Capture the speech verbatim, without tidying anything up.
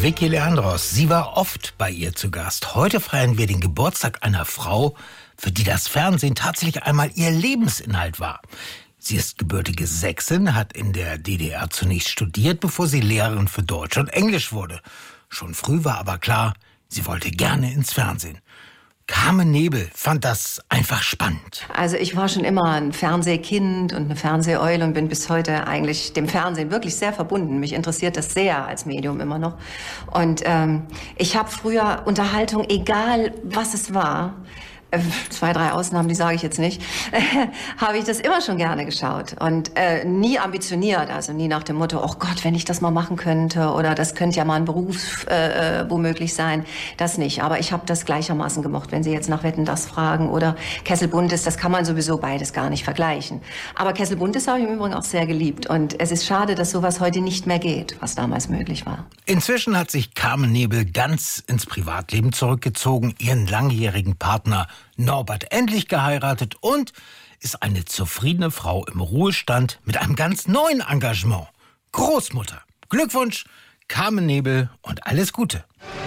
Vicky Leandros. Sie war oft bei ihr zu Gast. Heute feiern wir den Geburtstag einer Frau, für die das Fernsehen tatsächlich einmal ihr Lebensinhalt war. Sie ist gebürtige Sächsin, hat in der D D R zunächst studiert, bevor sie Lehrerin für Deutsch und Englisch wurde. Schon früh war aber klar, sie wollte gerne ins Fernsehen. Carmen Nebel fand das einfach spannend. Also ich war schon immer ein Fernsehkind und eine Fernseheule und bin bis heute eigentlich dem Fernsehen wirklich sehr verbunden. Mich interessiert das sehr als Medium immer noch. Und ähm, ich habe früher Unterhaltung, egal was es war, zwei, drei Ausnahmen, die sage ich jetzt nicht, habe ich das immer schon gerne geschaut und äh, nie ambitioniert, also nie nach dem Motto, oh Gott, wenn ich das mal machen könnte oder das könnte ja mal ein Beruf äh, womöglich sein, das nicht. Aber ich habe das gleichermaßen gemocht, wenn Sie jetzt nach Wetten, das fragen oder Kessel Buntes, das kann man sowieso beides gar nicht vergleichen. Aber Kessel Buntes habe ich im Übrigen auch sehr geliebt und es ist schade, dass sowas heute nicht mehr geht, was damals möglich war. Inzwischen hat sich Carmen Nebel ganz ins Privatleben zurückgezogen, ihren langjährigen Partner Norbert endlich geheiratet und ist eine zufriedene Frau im Ruhestand mit einem ganz neuen Engagement. Großmutter. Glückwunsch, Carmen Nebel und alles Gute.